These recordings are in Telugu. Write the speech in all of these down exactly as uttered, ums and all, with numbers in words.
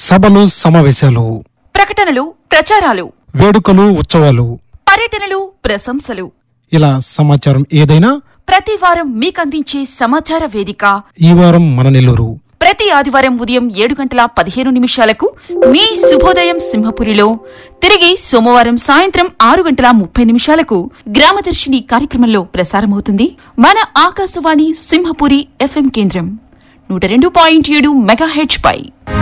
సభలు సమావేశాలు, ప్రకటనలు ప్రచారాలు, వేడుకలు ఉత్సవాలు, పర్యటనలు ప్రశంసలు, ఇలా సమాచారం ఏదైనా ప్రతి వారం మీకందించే సమాచార వేదిక ఈ వారం మన నెల్లూరు. ప్రతి ఆదివారం ఉదయం ఏడు గంటల పదిహేను నిమిషాలకు మీ శుభోదయం సింహపురిలో, తిరిగి సోమవారం సాయంత్రం ఆరు గంటల ముప్పై నిమిషాలకు గ్రామదర్శిని కార్యక్రమంలో ప్రసారమవుతుంది మన ఆకాశవాణి సింహపురి ఎఫ్ఎం కేంద్రం నూట రెండు పాయింట్ ఏడు మెగాహెర్ట్జ్ పై.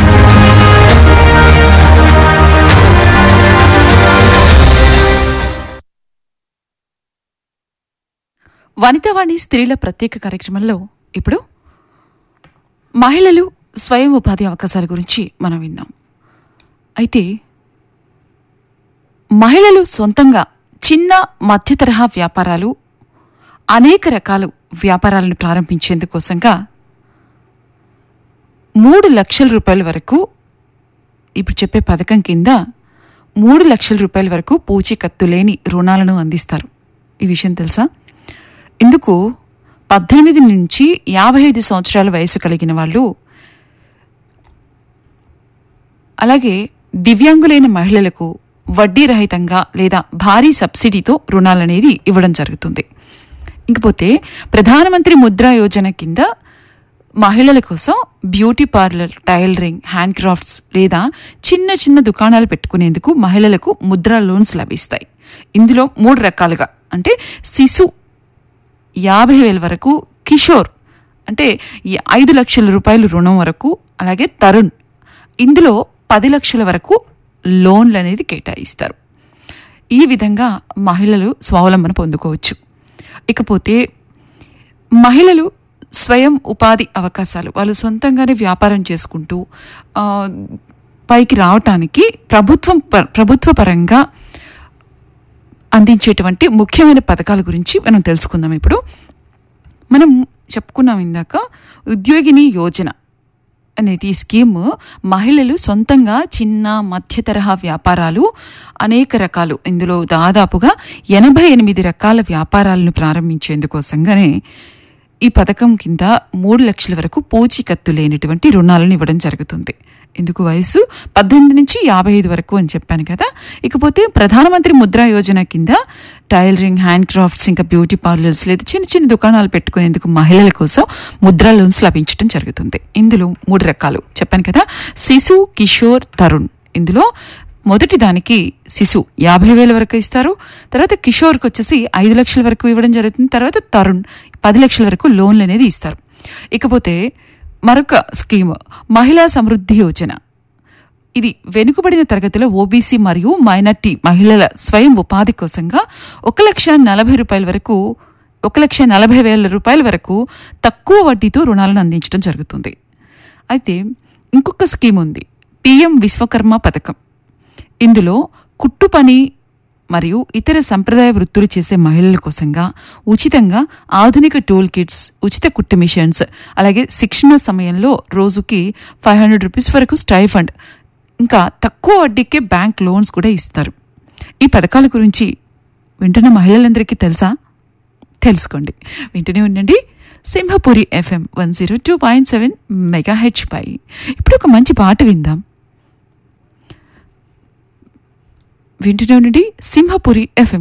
వనితావాణి స్త్రీల ప్రత్యేక కార్యక్రమంలో ఇప్పుడు మహిళలు స్వయం ఉపాధి అవకాశాల గురించి మనం విన్నాం. అయితే మహిళలు సొంతంగా చిన్న మధ్య తరహా వ్యాపారాలు, అనేక రకాల వ్యాపారాలను ప్రారంభించేందుకోసంగా మూడు లక్షల రూపాయల వరకు ఇప్పుడు చెప్పే పథకం కింద మూడు లక్షల రూపాయల వరకు పూచీకత్తు లేని రుణాలను అందిస్తారు. ఈ విషయం తెలుసా? ఇందుకు పద్దెనిమిది నుంచి యాభై ఐదు సంవత్సరాల వయసు కలిగిన వాళ్ళు, అలాగే దివ్యాంగులైన మహిళలకు వడ్డీ రహితంగా లేదా భారీ సబ్సిడీతో రుణాలనేది ఇవ్వడం జరుగుతుంది. ఇంకపోతే ప్రధానమంత్రి ముద్రా యోజన కింద మహిళల కోసం beauty parlour, tailoring, hand crafts లేదా చిన్న చిన్న దుకాణాలు పెట్టుకునేందుకు మహిళలకు ముద్రా లోన్స్ లభిస్తాయి. ఇందులో మూడు రకాలుగా, అంటే శిశు యాభై వేల వరకు, కిషోర్ అంటే ఐదు లక్షల రూపాయలు రుణం వరకు, అలాగే తరుణ్ ఇందులో పది లక్షల వరకు లోన్లు అనేది కేటాయిస్తారు. ఈ విధంగా మహిళలు స్వావలంబన పొందుకోవచ్చు. ఇకపోతే మహిళలు స్వయం ఉపాధి అవకాశాలు, వాళ్ళు సొంతంగానే వ్యాపారం చేసుకుంటూ పైకి రావటానికి ప్రభుత్వం ప్రభుత్వ పరంగా అందించేటువంటి ముఖ్యమైన పథకాల గురించి మనం తెలుసుకుందాం. ఇప్పుడు మనం చెప్పుకున్నాం ఇందాక ఉద్యోగిని యోజన అనేది స్కీమ్. మహిళలు సొంతంగా చిన్న మధ్య తరహా వ్యాపారాలు అనేక రకాలు, ఇందులో దాదాపుగా ఎనభై ఎనిమిది రకాల వ్యాపారాలను ప్రారంభించేందుకోసంగానే ఈ పథకం కింద మూడు లక్షల వరకు పూచీకత్తు లేనటువంటి రుణాలను ఇవ్వడం జరుగుతుంది. ఇందుకు వయసు పద్దెనిమిది నుంచి యాభై ఐదు వరకు అని చెప్పాను కదా. ఇకపోతే ప్రధానమంత్రి ముద్రా యోజన కింద టైలరింగ్, హ్యాండ్ క్రాఫ్ట్స్, ఇంకా బ్యూటీ పార్లర్స్ లేదా చిన్న చిన్న దుకాణాలు పెట్టుకునేందుకు మహిళల కోసం ముద్రా లోన్స్ లభించడం జరుగుతుంది. ఇందులో మూడు రకాలు చెప్పాను కదా, శిశు, కిషోర్, తరుణ్. ఇందులో మొదటి దానికి శిశు యాభై వేల వరకు ఇస్తారు, తర్వాత కిషోర్కి వచ్చేసి ఐదు లక్షల వరకు ఇవ్వడం జరుగుతుంది, తర్వాత తరుణ్ పది లక్షల వరకు లోన్లు అనేది ఇస్తారు. ఇకపోతే మరొక స్కీమ్ మహిళా సమృద్ధి యోజన. ఇది వెనుకబడిన తరగతిలో ఓబీసీ మరియు మైనార్టీ మహిళల స్వయం ఉపాధి కోసంగా ఒక లక్ష నలభై రూపాయల వరకు ఒక లక్ష నలభై వేల రూపాయల వరకు తక్కువ వడ్డీతో రుణాలను అందించడం జరుగుతుంది. అయితే ఇంకొక స్కీమ్ ఉంది, పిఎం విశ్వకర్మ పథకం. ఇందులో కుట్టు పని మరియు ఇతర సంప్రదాయ వృత్తులు చేసే మహిళల కోసంగా ఉచితంగా ఆధునిక టూల్ కిట్స్, ఉచిత కుట్టు మిషన్స్, అలాగే శిక్షణ సమయంలో రోజుకి ఫైవ్ హండ్రెడ్ రూపీస్ వరకు స్టైఫండ్, ఇంకా తక్కువ వడ్డీకే బ్యాంక్ లోన్స్ కూడా ఇస్తారు. ఈ పథకాల గురించి వింటున్న మహిళలందరికీ తెలుసా? తెలుసుకోండి, వింటూనే ఉండండి Simhapuri FM one zero two point seven mega H పై. ఇప్పుడు ఒక మంచి పాట విందాం. వింటూనే ఉండండి సింహపురి ఎఫ్ఎం.